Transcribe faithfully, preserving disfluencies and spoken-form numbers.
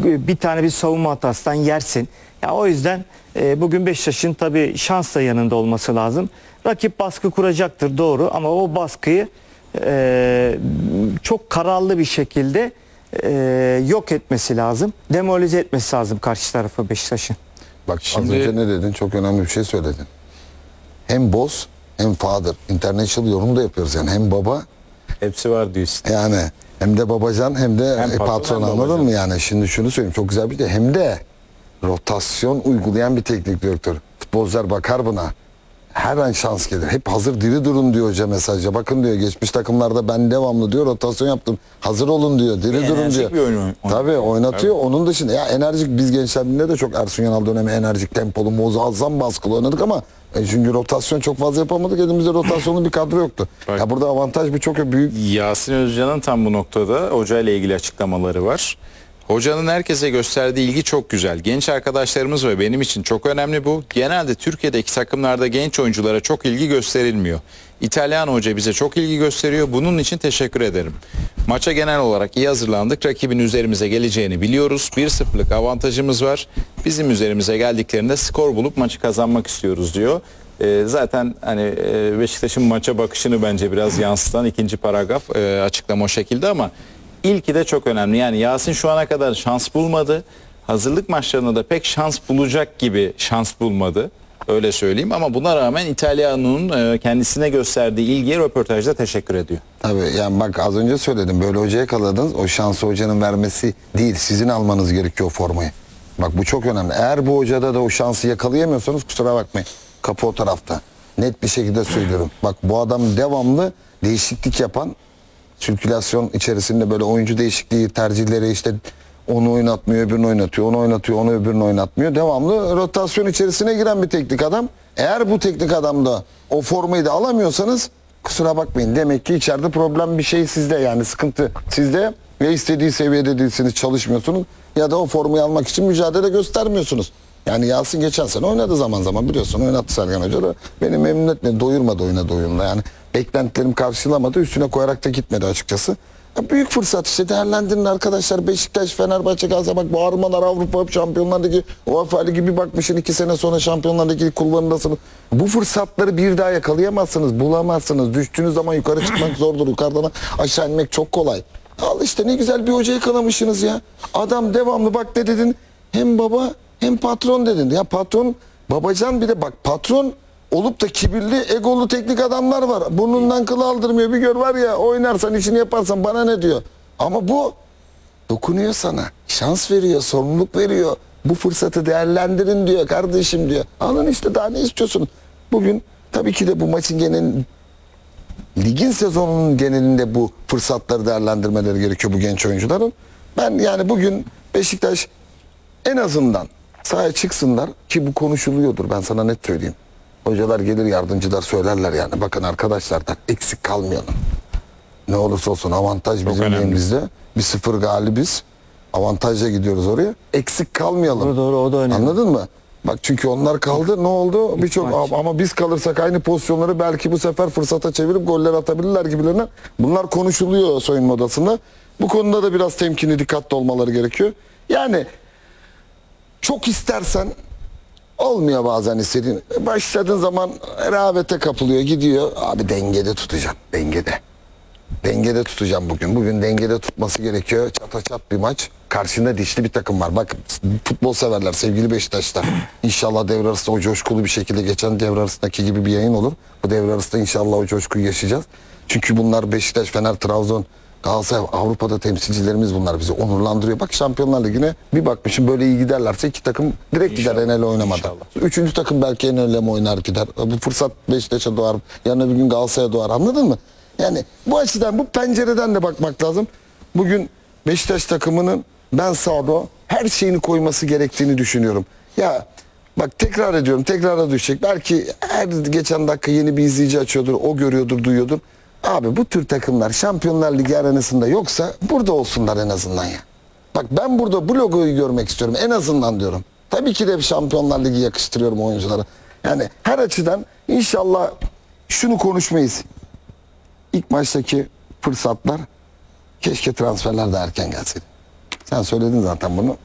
bir tane bir savunma hatasından yersin. Ya o yüzden e, bugün Beşiktaş'ın tabii şansla yanında olması lazım. Rakip baskı kuracaktır doğru ama o baskıyı e, çok kararlı bir şekilde e, yok etmesi lazım. Demolize etmesi lazım karşı tarafı Beşiktaş'ın. Bak Şimdi- az önce ne dedin? Çok önemli bir şey söyledin. Hem boss hem father. International yorum da yapıyoruz yani. Hem baba Hepsi var diyorsun. yani hem de babacan hem de Hem e, patron, patron, hem anladın babacan. mı yani? Şimdi şunu söyleyeyim, çok güzel bir de hem de rotasyon uygulayan bir teknik direktör. Futbolcular bakar buna. Her an şans gelir. Hep hazır diri durun diyor hoca mesajca. Bakın diyor, geçmiş takımlarda ben devamlı diyor rotasyon yaptım. Hazır olun diyor. Diri Bir durun enerjik diyor. bir oyun oynatıyor. Tabii oynatıyor. Onun dışında ya enerjik, biz gençlerinde de çok Ersun Yanal dönemi enerjik, tempolu, muazzam baskılı oynadık ama e, çünkü rotasyon çok fazla yapamadık. Elimizde rotasyonlu bir kadro yoktu. Bak. Ya burada avantaj bir çok büyük. Yasin Özcan'ın tam bu noktada hoca ile ilgili açıklamaları var. Hocanın herkese gösterdiği ilgi çok güzel. Genç arkadaşlarımız ve benim için çok önemli bu. Genelde Türkiye'deki takımlarda genç oyunculara çok ilgi gösterilmiyor. İtalyan hoca bize çok ilgi gösteriyor. Bunun için teşekkür ederim. Maça genel olarak iyi hazırlandık. Rakibin üzerimize geleceğini biliyoruz. bir sıfırlık avantajımız var. Bizim üzerimize geldiklerinde skor bulup maçı kazanmak istiyoruz diyor. Ee, zaten hani e, Beşiktaş'ın maça bakışını bence biraz yansıtan ikinci paragraf e, açıklama o şekilde ama İlki de çok önemli. Yani Yasin şu ana kadar şans bulmadı. Hazırlık maçlarında da pek şans bulacak gibi şans bulmadı. Öyle söyleyeyim ama buna rağmen İtalyan'ın kendisine gösterdiği ilgiye röportajda teşekkür ediyor. Tabii yani bak az önce söyledim, böyle hocaya yakaladınız. O şansı hocanın vermesi değil, sizin almanız gerekiyor o formayı. Bak bu çok önemli. Eğer bu hocada da o şansı yakalayamıyorsanız kusura bakmayın. Kapı o tarafta. Net bir şekilde söylüyorum. Bak bu adam devamlı değişiklik yapan, sirkülasyon içerisinde böyle oyuncu değişikliği tercihleri, işte onu oynatmıyor öbürünü oynatıyor, onu oynatıyor onu öbürünü oynatmıyor. Devamlı rotasyon içerisine giren bir teknik adam. Eğer bu teknik adamda o formayı da alamıyorsanız kusura bakmayın. Demek ki içeride problem bir şey sizde, yani sıkıntı sizde ve istediği seviyede değilsiniz, çalışmıyorsunuz ya da o formayı almak için mücadele göstermiyorsunuz. Yani Yasin geçen sene oynadı zaman zaman, biliyorsun oynattı Sergen Hoca da beni memnun etmedi, doyurmadı oynadı oyunla yani. Beklentilerim karşılamadı, üstüne koyarak da gitmedi açıkçası. Ya büyük fırsat işte, değerlendirin arkadaşlar. Beşiktaş, Fenerbahçe, Galatasaray, bak bağırmalar, Avrupa Şampiyonlar Ligi, UEFA Ligi, bir bakmışsın iki sene sonra Şampiyonlar Ligi kulvarındasınız. Bu fırsatları bir daha yakalayamazsınız, bulamazsınız. Düştüğünüz zaman yukarı çıkmak zordur, yukarıdan aşağı inmek çok kolay. Al işte ne güzel bir hoca yakalamışsınız ya. Adam devamlı bak ne dedin, hem baba hem patron dedin. Ya patron, babacan, bir de bak patron olup da kibirli, egolu teknik adamlar var. Burnundan kıl aldırmıyor. Bir gör var ya, oynarsan işini yaparsan bana ne diyor. Ama bu dokunuyor sana. Şans veriyor, sorumluluk veriyor. Bu fırsatı değerlendirin diyor kardeşim diyor. Alın işte, daha ne istiyorsun? Bugün tabii ki de bu maçın genel, ligin sezonunun genelinde bu fırsatları değerlendirmeleri gerekiyor bu genç oyuncuların. Ben yani bugün Beşiktaş en azından sahaya çıksınlar ki bu konuşuluyordur, ben sana net söyleyeyim. Hocalar gelir, yardımcılar söylerler yani. Bakın arkadaşlar der, eksik kalmayalım. Ne olursa olsun avantaj bizim elimizde. Bir sıfır galibiz. Avantajla gidiyoruz oraya. Eksik kalmayalım. Doğru, doğru, o da önemli. Anladın mı? Bak çünkü onlar kaldı, ne oldu? Birçok, ama biz kalırsak aynı pozisyonları belki bu sefer fırsata çevirip goller atabilirler gibilerine. Bunlar konuşuluyor soyunma odasında. Bu konuda da biraz temkinli, dikkatli olmaları gerekiyor. Yani çok istersen olmuyor bazen istediğin. Başladığın zaman rehavete kapılıyor, gidiyor. Abi dengede tutacağım, dengede. Dengede tutacağım bugün. Bugün dengede tutması gerekiyor. Çata çat bir maç. Karşında dişli bir takım var. Bak futbol severler, sevgili Beşiktaşlar. İnşallah devre arasında o coşkulu bir şekilde, geçen devre arasındaki gibi bir yayın olur. Bu devre arasında inşallah o coşkuyu yaşayacağız. Çünkü bunlar Beşiktaş, Fener, Trabzon, Galatasaray, Avrupa'da temsilcilerimiz, bunlar bizi onurlandırıyor. Bak Şampiyonlar Ligi'ne bir bakmışım, böyle iyi giderlerse iki takım direkt İnşallah. gider Enel'e oynamadan. İnşallah. Üçüncü takım belki Enel'e mi oynar gider. Bu fırsat Beşiktaş'a doğar. Yarın öbür gün Galatasaray'a doğar. Anladın mı? Yani bu açıdan, bu pencereden de bakmak lazım. Bugün Beşiktaş takımının ben sahada her şeyini koyması gerektiğini düşünüyorum. Ya bak tekrar ediyorum, tekrara düşecek. Belki her geçen dakika yeni bir izleyici açıyordur, o görüyordur, duyuyordur. Abi bu tür takımlar Şampiyonlar Ligi arenasında yoksa burada olsunlar en azından ya. Bak ben burada bu logoyu görmek istiyorum en azından diyorum. Tabii ki de Şampiyonlar Ligi yakıştırıyorum oyunculara. Yani her açıdan inşallah şunu konuşmayız. İlk maçtaki fırsatlar, keşke transferler de erken gelseydi. Sen söyledin zaten bunu.